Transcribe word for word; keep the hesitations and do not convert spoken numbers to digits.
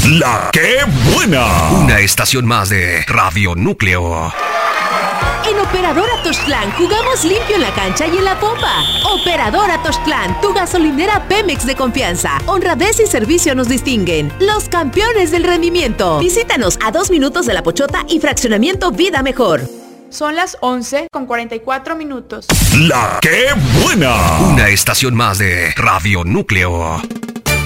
La que buena. Una estación más de Radio Núcleo. En Operadora Toshtlán jugamos limpio en la cancha y en la pompa. Operadora Toshtlán, tu gasolinera Pemex de confianza. Honradez y servicio nos distinguen. Los campeones del rendimiento. Visítanos a dos minutos de La Pochota y Fraccionamiento Vida Mejor. Son las once con cuarenta y cuatro minutos. La que buena. Una estación más de Radio Núcleo.